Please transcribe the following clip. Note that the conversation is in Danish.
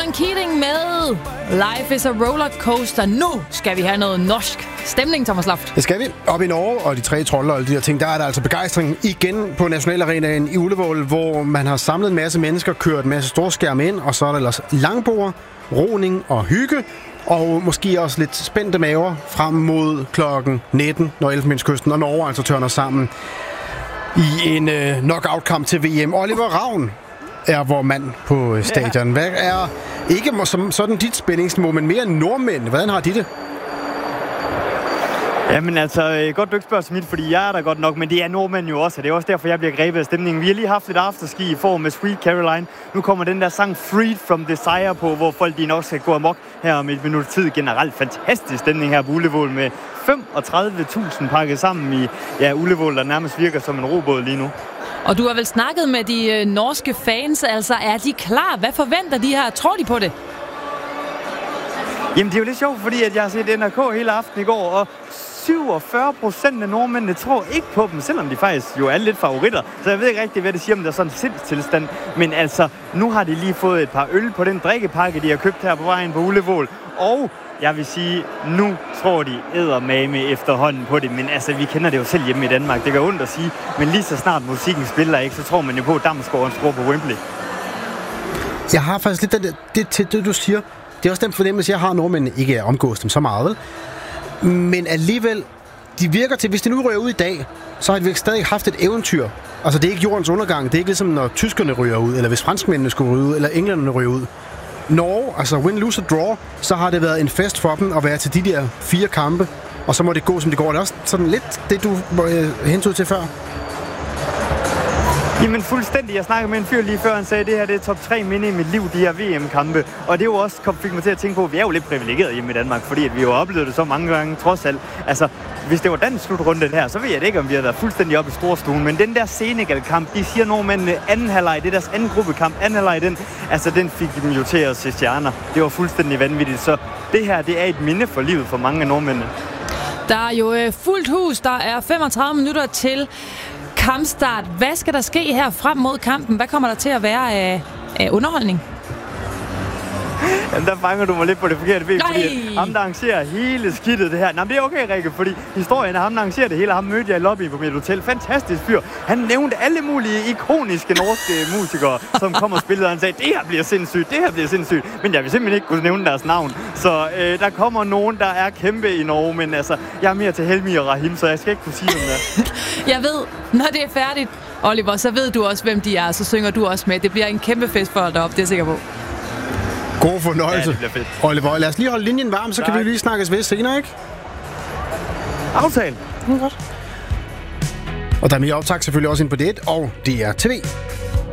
Ronan Keating med Life is a Rollercoaster. Nu skal vi have noget norsk stemning, Thomas Loft. Det skal vi. Op i Norge og de tre trolder og alle de her ting, der er der altså begejstring igen på Nationalarenaen i Ullevål, hvor man har samlet en masse mennesker, kørt en masse storskærme ind, og så er der ellers langbord, roning og hygge, og måske også lidt spændte maver frem mod klokken 19, når Elfenbenskysten og Norge altså tørner sammen i en knockout-kamp til VM. Oliver Ravn er vor mand på stadion. Ja. Hvad er ikke som sådan dit spændingsniveau, men mere nordmænd? Hvordan har de det? Jamen altså, godt du ikke spørger så mit, fordi jeg er der godt nok, men det er nordmænd jo også, og det er også derfor, jeg bliver grebet af stemningen. Vi har lige haft et afterski i form med Sweet Caroline. Nu kommer den der sang Freed from Desire på, hvor folk de nok skal gå amok her om et minut tid. Generelt fantastisk stemning her på Ullevål med 35.000 pakket sammen i Ullevål, der nærmest virker som en robåd lige nu. Og du har vel snakket med de norske fans, altså er de klar? Hvad forventer de her? Tror de på det? Jamen det er jo lidt sjovt, fordi at jeg har set NRK hele aften i går, og 47% af nordmændene tror ikke på dem, selvom de faktisk jo er lidt favoritter. Så jeg ved ikke rigtig, hvad det siger, om der er sådan en sindstilstand. Men altså, nu har de lige fået et par øl på den drikkepakke, de har købt her på vejen på Ullevål. Og jeg vil sige, nu tror de eddermame efterhånden på det. Men altså, vi kender det jo selv hjemme i Danmark. Det gør ondt at sige. Men lige så snart musikken spiller ikke, så tror man jo på, at Damsgaard skruer på Wembley. Jeg har faktisk lidt det du siger. Det er også den fornemmelse, jeg har, nordmændene ikke er omgås dem så meget, vel? Men alligevel, de virker til, hvis de nu ryger ud i dag, så har de stadig haft et eventyr. Altså, det er ikke jordens undergang. Det er ikke ligesom, når tyskerne ryger ud, eller hvis franskmændene skulle ryge ud, eller englænderne ryger ud. Norge, altså win, lose, draw, så har det været en fest for dem at være til de der 4 kampe, og så må det gå, som det går. Det er også sådan lidt det, du hentede til før. Jamen fuldstændig. Jeg snakkede med en fyr lige før, han sagde, at det her det er top 3 minde i mit liv, de her VM-kampe. Og det er jo også fik mig til at tænke på, at vi er jo lidt privilegerede hjemme i Danmark, fordi at vi jo har oplevet det så mange gange, trods alt. Altså, hvis det var den slutrunde her, så ved jeg ikke, om vi har været fuldstændig oppe i storstuen. Men den der Senegal-kamp, de siger nordmændene anden halvleg, det er deres anden gruppekamp, anden halvleg, den fik dem jo til at se stjerner. Det var fuldstændig vanvittigt. Så det her, det er et minde for livet for mange af nordmændene. Der er jo fuldt hus, der er 35 minutter til kampstart. Hvad skal der ske her frem mod kampen? Hvad kommer der til at være af underholdning? Jamen, der fanger du mig lidt på det forkerte ben, fordi ham, der arrangerer hele skidtet det her. Nå, det er okay, Rikke, fordi historien af ham, der arrangerer det hele, ham mødte jeg i lobbyen på mit hotel. Fantastisk fyr. Han nævnte alle mulige ikoniske norske musikere, som kom og spillede, og han sagde, det her bliver sindssygt. Men jeg vil simpelthen ikke kunne nævne deres navn. Så der kommer nogen, der er kæmpe i Norge, men altså, jeg er mere til Helmi og Rahim, så jeg skal ikke kunne sige dem der. Jeg ved, når det er færdigt, Oliver, så ved du også, hvem de er, så synger du også med. Det bliver en kæmpe fest for dig deroppe, det er jeg sikker på. God fornøjelse. Ja, det bliver fedt. Oliver, lad os lige holde linjen varm, så kan vi lige snakkes ved senere, ikke? Aftale. Godt. Og der er mere optag selvfølgelig også ind på det og DR TV.